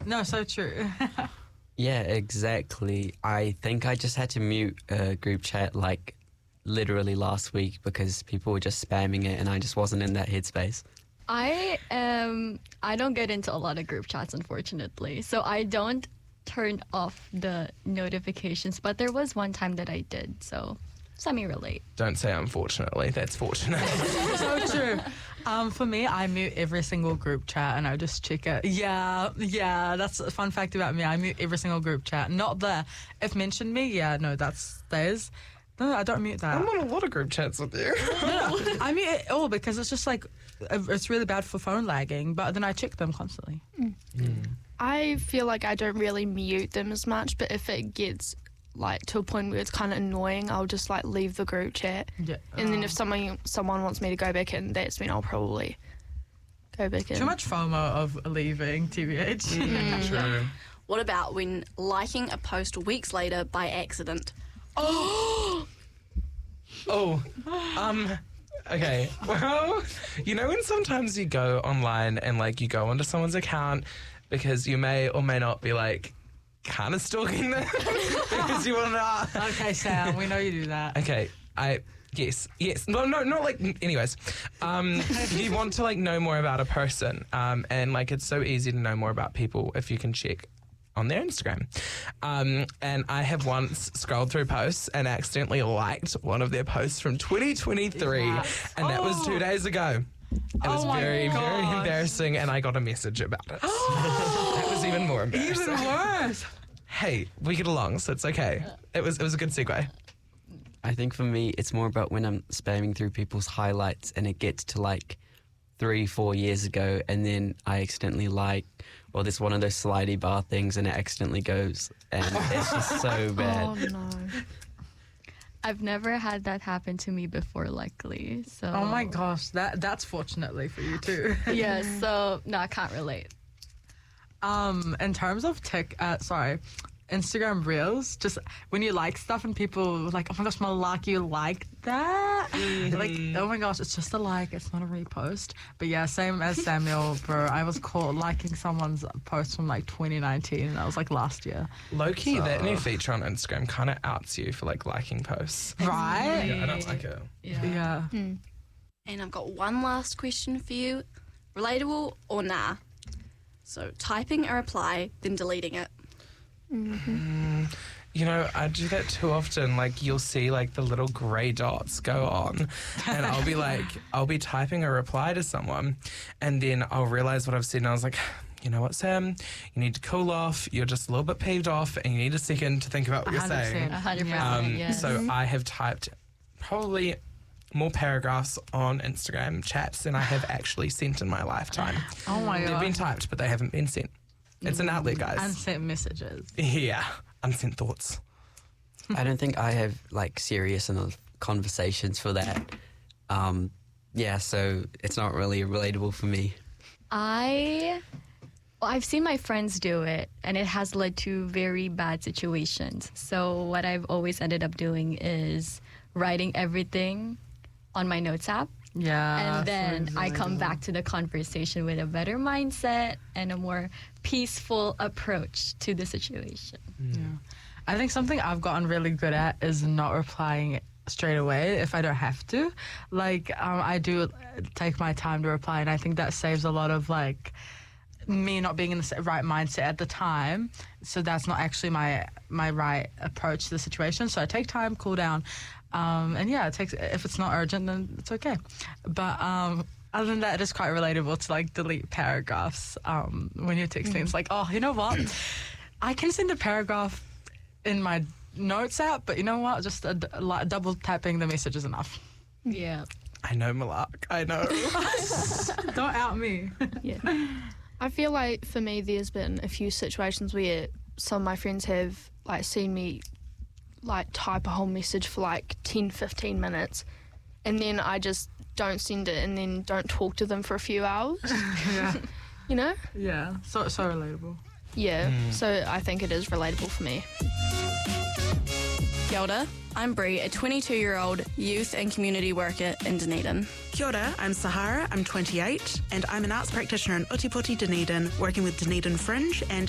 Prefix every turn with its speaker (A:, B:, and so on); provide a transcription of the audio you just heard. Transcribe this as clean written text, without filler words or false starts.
A: No, so true.
B: Yeah, exactly. I think I just had to mute a group chat like literally last week because people were just spamming it and I just wasn't in that headspace.
C: I don't get into a lot of group chats, unfortunately. So I don't turn off the notifications, but there was one time that I did, so semi-relate.
D: Don't say unfortunately, that's fortunate.
A: So true. For me, I mute every single group chat and I just check it. Yeah, that's a fun fact about me. I mute every single group chat. Not the if mentioned me, that stays. No, I don't mute that.
D: I'm on a lot of group chats with you.
A: No, I mute it all because it's just like, it's really bad for phone lagging, but then I check them constantly.
E: I feel like I don't really mute them as much, but if it gets like to a point where it's kind of annoying, I'll just like leave the group chat.
A: Yeah.
E: And then if someone wants me to go back in, that's when I'll probably go back in.
A: Too much FOMO of leaving, TBH.
D: True.
F: What about when liking a post weeks later by accident?
D: Okay. Well, you know when sometimes you go online and like you go onto someone's account because you may or may not be like kind of stalking them because you want to.
A: Okay, Sam, we know you do that.
D: Okay, yes. No, not like. Anyways, you want to like know more about a person, and like it's so easy to know more about people if you can check on their Instagram. And I have once scrolled through posts and accidentally liked one of their posts from 2023, and that was 2 days ago. It was very embarrassing, and I got a message about it. That was even more embarrassing.
A: Even worse.
D: Hey, we get along, so it's okay. It was a good segue.
B: I think for me, it's more about when I'm spamming through people's highlights and it gets to like 3-4 years ago, and then I accidentally there's one of those slidey bar things and it accidentally goes, and it's just so bad.
E: Oh no.
C: I've never had that happen to me before, luckily. So.
A: Oh my gosh, that's fortunately for you too.
C: Yeah, so no, I can't relate.
A: In terms of Instagram Reels, just when you like stuff and people are like, oh my gosh, Malak, you like that? Like, oh my gosh, it's just a like, it's not a repost. But yeah, same as Samuel, bro. I was caught liking someone's post from like 2019, and that was like last year.
D: Low-key, that new feature on Instagram kind of outs you for like liking posts.
A: Right?
D: Yeah, I don't like it.
A: Yeah.
F: And I've got one last question for you. Relatable or nah? So typing a reply, then deleting it.
D: You know, I do that too often. Like, you'll see like the little grey dots go on, and I'll be typing a reply to someone, and then I'll realise what I've said, and I was like, you know what, Sam, you need to cool off. You're just a little bit peeved off, and you need a second to think about what you're saying.
C: 100%, yes.
D: So I have typed probably more paragraphs on Instagram chats than I have actually sent in my lifetime.
A: Oh my
D: They've
A: god.
D: been typed, but they haven't been sent. It's an outlet, guys.
A: Unsent messages.
D: Yeah, unsent thoughts.
B: I don't think I have like serious enough conversations for that. So it's not really relatable for me.
C: I've seen my friends do it, and it has led to very bad situations. So what I've always ended up doing is writing everything on my notes app.
A: Yeah.
C: And then I come back to the conversation with a better mindset and a more peaceful approach to the situation.
A: Yeah. I think something I've gotten really good at is not replying straight away if I don't have to. Like, I do take my time to reply, and I think that saves a lot of, like, me not being in the right mindset at the time. So that's not actually my right approach to the situation. So I take time, cool down. And yeah, if it's not urgent, then it's okay. But other than that, it is quite relatable to like delete paragraphs when you're texting. It's like, oh, you know what? I can send a paragraph in my notes app, but you know what? Just double tapping the message is enough.
C: Yeah.
D: I know, Malak. I know.
A: Don't out me.
E: Yeah. I feel like for me, there's been a few situations where some of my friends have like seen me like type a whole message for like 10-15 minutes, and then I just don't send it and then don't talk to them for a few hours.
A: Yeah.
E: You know?
A: Yeah. So relatable.
E: Yeah. So I think it is relatable for me.
F: Kia ora, I'm Bree, a 22-year-old youth and community worker in Dunedin.
G: Kia ora, I'm Sahara, I'm 28, and I'm an arts practitioner in Utipoti, Dunedin, working with Dunedin Fringe and